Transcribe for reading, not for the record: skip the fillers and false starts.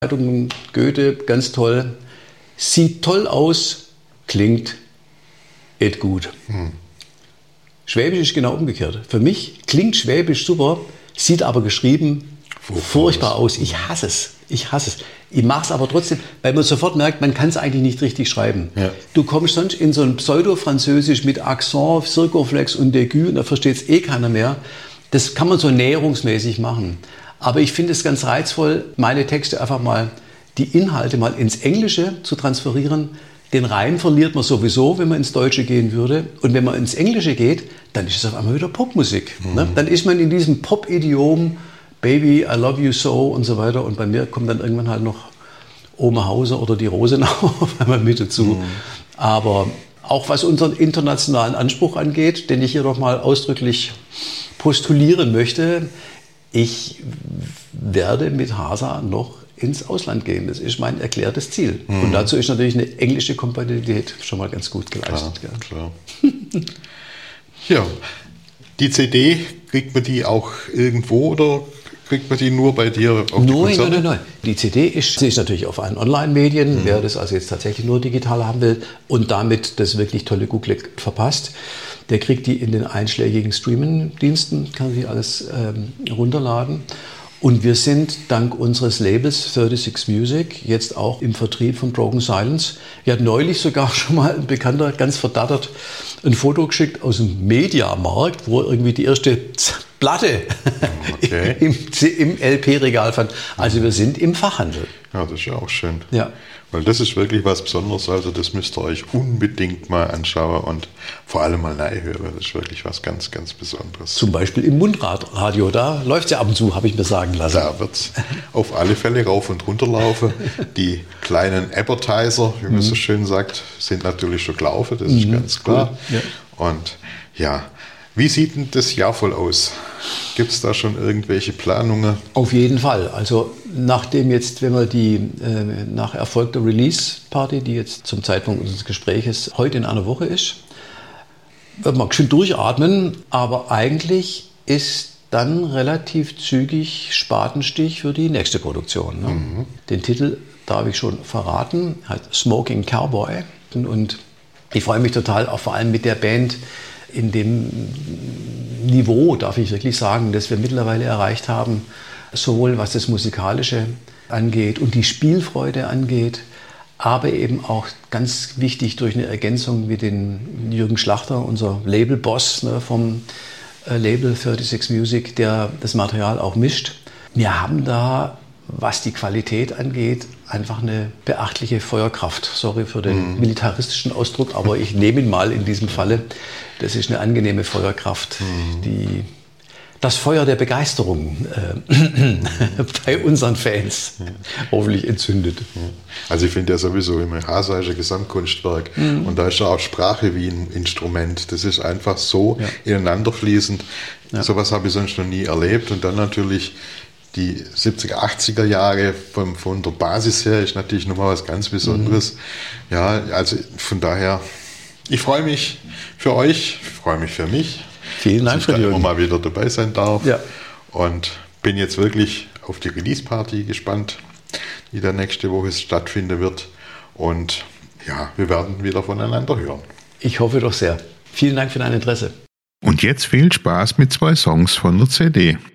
Goethe, ganz toll. Sieht toll aus, klingt et gut. Schwäbisch ist genau umgekehrt. Für mich klingt Schwäbisch super, sieht aber geschrieben furchtbar aus. Ich hasse es. Ich mache es aber trotzdem, weil man sofort merkt, man kann es eigentlich nicht richtig schreiben. Ja. Du kommst sonst in so ein Pseudo-Französisch mit Akzent, Circumflex und Aigu und da versteht es eh keiner mehr. Das kann man so näherungsmäßig machen. Aber ich finde es ganz reizvoll, meine Texte einfach mal, die Inhalte mal ins Englische zu transferieren. Den Reim verliert man sowieso, wenn man ins Deutsche gehen würde. Und wenn man ins Englische geht, dann ist es auf einmal wieder Popmusik. Ne? Dann ist man in diesem Pop-Idiom, Baby, I love you so und so weiter. Und bei mir kommt dann irgendwann halt noch Oma Hauser oder die Rosenau auf einmal mit dazu. Aber auch was unseren internationalen Anspruch angeht, den ich hier noch mal ausdrücklich postulieren möchte, ich werde mit Hasa noch ins Ausland gehen. Das ist mein erklärtes Ziel. Und dazu ist natürlich eine englische Kompatibilität schon mal ganz gut geleistet. Klar. Ja, die CD, kriegt man die auch irgendwo oder kriegt man die nur bei dir auf die Konzerte? Nein. Die CD ist natürlich auf allen Online-Medien. Wer das also jetzt tatsächlich nur digital haben will und damit das wirklich tolle Google verpasst, der kriegt die in den einschlägigen Streaming-Diensten, kann sich alles runterladen. Und wir sind dank unseres Labels 36 Music jetzt auch im Vertrieb von Broken Silence. Wir hatten neulich sogar schon mal ein Bekannter, ganz verdattert, ein Foto geschickt aus dem Mediamarkt, wo er irgendwie die erste Platte im LP-Regal fand. Also wir sind im Fachhandel. Ja, das ist ja auch schön. Ja. Weil das ist wirklich was Besonderes, also das müsst ihr euch unbedingt mal anschauen und vor allem mal hören. Das ist wirklich was ganz, ganz Besonderes. Zum Beispiel im Mundradio, da läuft es ja ab und zu, habe ich mir sagen lassen. Da wird es auf alle Fälle rauf und runter laufen. Die kleinen Advertiser, wie man so schön sagt, sind natürlich schon gelaufen, das ist ganz klar. Cool. Ja. Und ja, wie sieht denn das Jahr voll aus? Gibt es da schon irgendwelche Planungen? Auf jeden Fall. Also nachdem jetzt, wenn wir die nach erfolgter Release-Party, die jetzt zum Zeitpunkt unseres Gespräches heute in einer Woche ist, wird man schön durchatmen, aber eigentlich ist dann relativ zügig Spatenstich für die nächste Produktion. Ne? Den Titel darf ich schon verraten, heißt Smoking Cowboy. Und ich freue mich total, auch vor allem mit der Band, in dem Niveau, darf ich wirklich sagen, das wir mittlerweile erreicht haben, sowohl was das Musikalische angeht und die Spielfreude angeht, aber eben auch ganz wichtig durch eine Ergänzung mit den Jürgen Schlachter, unser Label-Boss, ne, vom Label 36 Music, der das Material auch mischt. Wir haben da, was die Qualität angeht, einfach eine beachtliche Feuerkraft. Sorry für den militaristischen Ausdruck, aber ich nehme ihn mal in diesem Falle. Das ist eine angenehme Feuerkraft, die das Feuer der Begeisterung bei unseren Fans hoffentlich entzündet. Also ich finde ja sowieso immer, Hasa ist ein Gesamtkunstwerk und da ist ja auch Sprache wie ein Instrument. Das ist einfach so ineinander fließend. Ja. Sowas habe ich sonst noch nie erlebt. Und dann natürlich die 70er, 80er Jahre von der Basis her ist natürlich nochmal was ganz Besonderes. Ja, also von daher, ich freue mich für euch, ich freue mich für mich. Vielen Dank für die immer mal wieder dabei sein darf. Ja. Und bin jetzt wirklich auf die Release-Party gespannt, die dann nächste Woche stattfinden wird. Und ja, wir werden wieder voneinander hören. Ich hoffe doch sehr. Vielen Dank für dein Interesse. Und jetzt viel Spaß mit 2 Songs von der CD.